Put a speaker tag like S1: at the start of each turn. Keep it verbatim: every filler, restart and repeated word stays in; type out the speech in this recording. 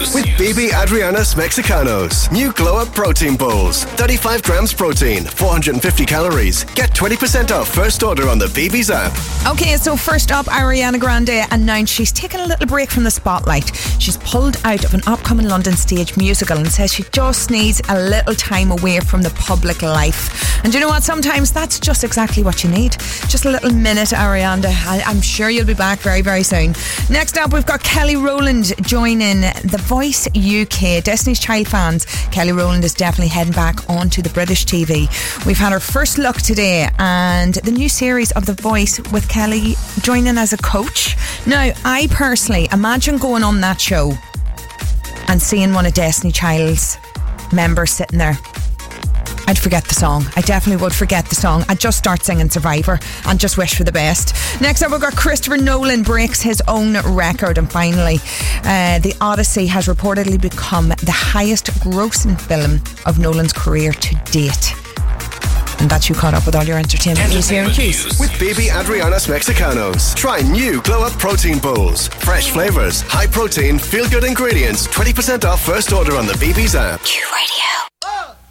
S1: With B B Adriana's Mexicanos. New Glow Up Protein Bowls. thirty-five grams protein, four hundred fifty calories. Get twenty percent off first order on the B B's app.
S2: Okay, so first up, Ariana Grande announced she's taken a little break from the spotlight. She's pulled out of an upcoming London stage musical and says she just needs a little time away from the public life. And you know what? Sometimes that's just exactly what you need. Just a little minute, Ariana. I- I'm sure you'll be back very, very soon. Next up, we've got Kelly Rowland joining The Voice U K. Destiny's Child fans, Kelly Rowland is definitely heading back onto the British T V. We've had our first look today, and the new series of The Voice with Kelly joining as a coach. Now, I personally imagine going on that show and seeing one of Destiny Child's members sitting there. I'd forget the song. I definitely would forget the song. I'd just start singing Survivor and just wish for the best. Next up, we've got Christopher Nolan breaks his own record. And finally, uh, The Odyssey has reportedly become the highest grossing film of Nolan's career to date. And that's you caught up with all your entertainment news here in Keys.
S1: With B B Adriana's Mexicanos. Try new Glow Up Protein Bowls. Fresh flavours, high protein, feel good ingredients. twenty percent off first order on the B B's app.
S3: Q Radio.